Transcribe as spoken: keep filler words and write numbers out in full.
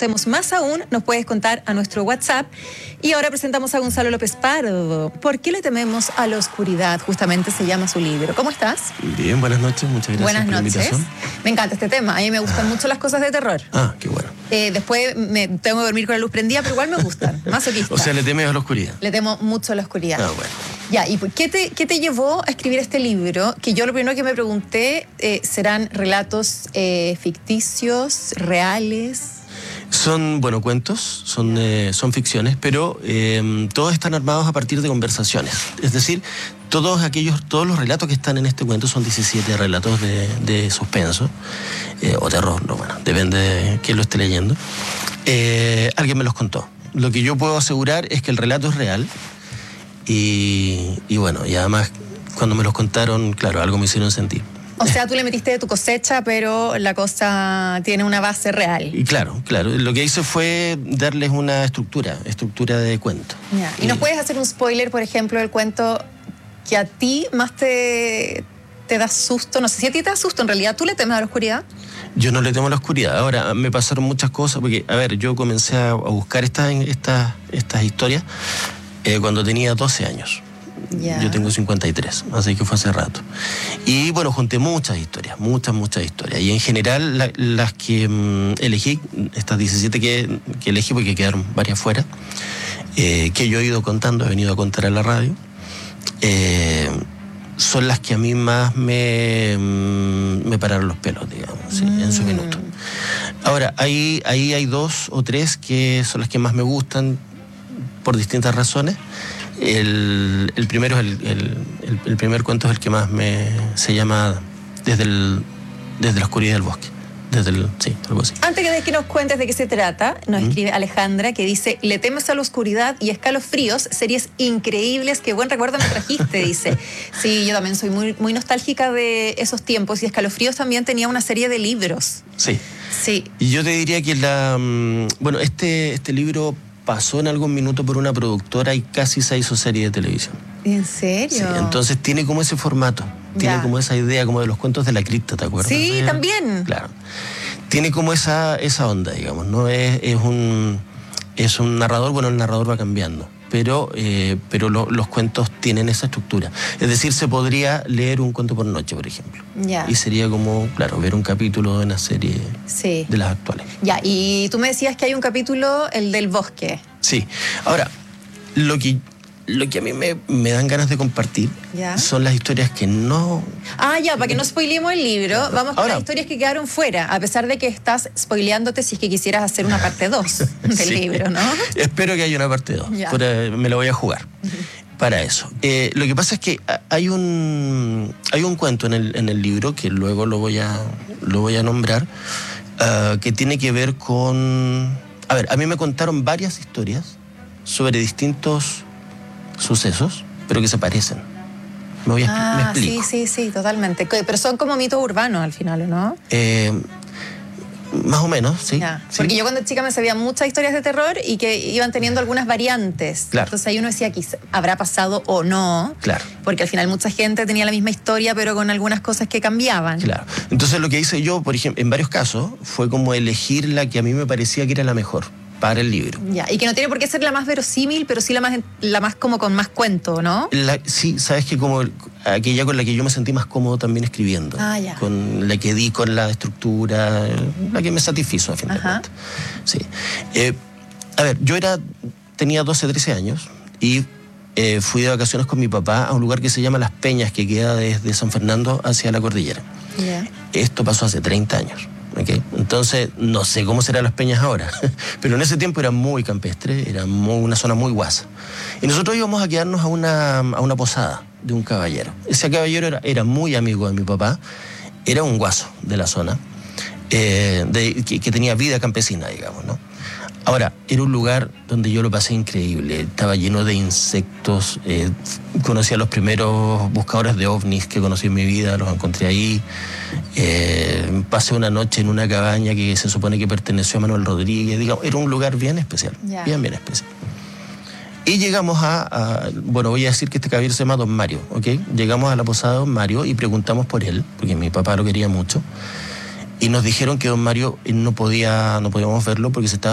contemos más aún, nos puedes contar a nuestro WhatsApp. Y ahora presentamos a Gonzalo López Pardo. ¿Por qué le tememos a la oscuridad? Justamente se llama su libro. ¿Cómo estás? Bien, buenas noches, muchas gracias buenas por noches. la invitación. Me encanta este tema, a mí me gustan ah. mucho las cosas de terror. Ah, qué bueno. Eh, después me tengo que dormir con la luz prendida, pero igual me gustan, masoquista. O sea, le temes a la oscuridad. Le temo mucho a la oscuridad. Ah, bueno. Ya, ¿y qué te, qué te llevó a escribir este libro? Que yo lo primero que me pregunté, eh, ¿serán relatos eh, ficticios, reales? Son, bueno, cuentos, son, eh, son ficciones, pero eh, todos están armados a partir de conversaciones. Es decir, todos aquellos, todos los relatos que están en este cuento son diecisiete relatos de, de suspenso eh, o terror, no, bueno, depende de quién lo esté leyendo. Eh, alguien me los contó. Lo que yo puedo asegurar es que el relato es real y, y bueno, y además cuando me los contaron, claro, algo me hicieron sentir. O sea, tú le metiste de tu cosecha, pero la cosa tiene una base real. Y claro, claro. Lo que hice fue darles una estructura, estructura de cuento. Ya. ¿Y nos puedes hacer un spoiler, por ejemplo, del cuento que a ti más te, te da susto? No sé si a ti te da susto, en realidad. ¿Tú le temes a la oscuridad? Yo no le temo a la oscuridad. Ahora, me pasaron muchas cosas, porque, a ver, yo comencé a buscar estas, estas, estas historias eh, cuando tenía doce años. Yeah. Yo tengo cincuenta y tres, así que fue hace rato. Y bueno, junté muchas historias, muchas, muchas historias. Y en general la, las que mmm, elegí, estas diecisiete que, que elegí, porque quedaron varias fuera, eh, que yo he ido contando, he venido a contar a la radio, eh, son las que a mí más me, mmm, me pararon los pelos, digamos, ¿sí? mm. en su minuto. Ahora, ahí, ahí hay dos o tres que son las que más me gustan por distintas razones. El, el primero es el, el, el, el primer cuento es el que más me se llama desde el desde la oscuridad del bosque, desde el sí algo así. Antes de que nos cuentes de qué se trata, nos ¿Mm? escribe Alejandra que dice: le temes a la oscuridad y escalofríos, series increíbles, qué buen recuerdo me trajiste. Dice, sí, yo también soy muy muy nostálgica de esos tiempos, y Escalofríos también tenía una serie de libros. Sí, sí. Y yo te diría que la bueno este este libro pasó en algún minuto por una productora y casi se hizo serie de televisión. ¿En serio? Sí, entonces tiene como ese formato, tiene ya. como esa idea como de los cuentos de la cripta, ¿te acuerdas? Sí, ¿Eh? también. Claro. Tiene como esa, esa onda, digamos, ¿no? Es, es, un, es un narrador, bueno, el narrador va cambiando, pero, eh, pero lo, los cuentos tienen esa estructura. Es decir, se podría leer un cuento por noche, por ejemplo. Ya. Y sería como, claro, ver un capítulo de una serie sí. de las actuales. Ya, y tú me decías que hay un capítulo, el del bosque. Sí. Ahora, lo que, lo que a mí me, me dan ganas de compartir ¿Ya? son las historias que no... Ah, ya, para que no spoileemos el libro, claro. vamos con Ahora, las historias que quedaron fuera, a pesar de que estás spoileándote si es que quisieras hacer una parte dos del sí. libro, ¿no? Espero que haya una parte dos, me la voy a jugar. Para eso. Eh, lo que pasa es que hay un hay un cuento en el, en el libro, que luego lo voy a, lo voy a nombrar, uh, que tiene que ver con... A ver, a mí me contaron varias historias sobre distintos sucesos, pero que se parecen. Me voy a ah, me explico. Sí, sí, sí, totalmente. Pero son como mitos urbanos al final, ¿no? Eh... Más o menos, sí, ya, sí. Porque yo cuando chica me sabía muchas historias de terror y que iban teniendo algunas variantes. Claro. Entonces ahí uno decía que habrá pasado o no. Claro. Porque al final mucha gente tenía la misma historia, pero con algunas cosas que cambiaban. Claro. Entonces lo que hice yo, por ejemplo, en varios casos, fue como elegir la que a mí me parecía que era la mejor para el libro. Ya, y que no tiene por qué ser la más verosímil, pero sí la más, la más como con más cuento, ¿no? La, sí, sabes que como aquella con la que yo me sentí más cómodo también escribiendo. Ah, ya. Con la que di con la estructura, la que me satisfizo a fin de cuentas. Sí. Eh, a ver, yo era, tenía doce, trece años y eh, fui de vacaciones con mi papá a un lugar que se llama Las Peñas, que queda desde San Fernando hacia la cordillera. Yeah. Esto pasó hace treinta años. Okay. Entonces, no sé cómo serán Las Peñas ahora, pero en ese tiempo era muy campestre, era muy, una zona muy guasa. Y nosotros íbamos a quedarnos a una, a una posada de un caballero. Ese caballero era, era muy amigo de mi papá, era un guaso de la zona, eh, de, que, que tenía vida campesina, digamos, ¿no? Ahora, era un lugar donde yo lo pasé increíble, estaba lleno de insectos, eh, conocí a los primeros buscadores de ovnis que conocí en mi vida, los encontré ahí, eh, pasé una noche en una cabaña que se supone que perteneció a Manuel Rodríguez, digamos, era un lugar bien especial, yeah. bien, bien especial. Y llegamos a, a, bueno, voy a decir que este caballero se llama Don Mario, ¿ok? Llegamos a la posada de Don Mario y preguntamos por él, porque mi papá lo quería mucho, y nos dijeron que Don Mario no podía, no podíamos verlo porque se estaba